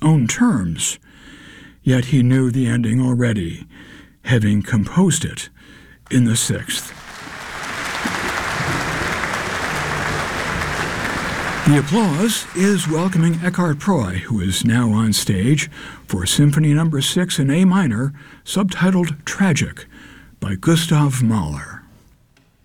own terms, yet he knew the ending already, having composed it in the sixth. The applause is welcoming Eckhart Proy, who is now on stage for Symphony No. 6 in A minor, subtitled Tragic, by Gustav Mahler.